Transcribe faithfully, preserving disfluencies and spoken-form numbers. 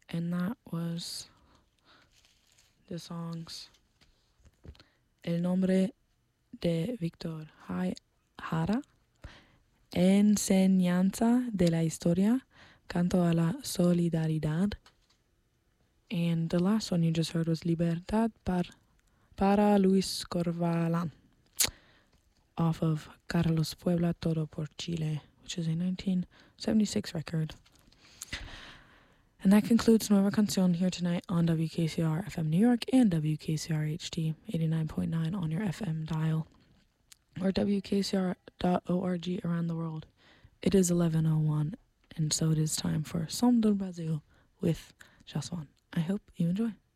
And that was the songs El Nombre de Víctor Jara, Enseñanza de la Historia, Canto a la Solidaridad, and the last one you just heard was Libertad par, para Luis Corvalán, off of Carlos Puebla Todo por Chile, which is a nineteen seventy-six record. And that concludes Nueva Canción here tonight on W K C R F M New York and W K C R H D eighty-nine point nine on your F M dial, or W K C R dot org around the world. It is eleven oh one, and so it is time for Som del Brasil with Jaswan. I hope you enjoy.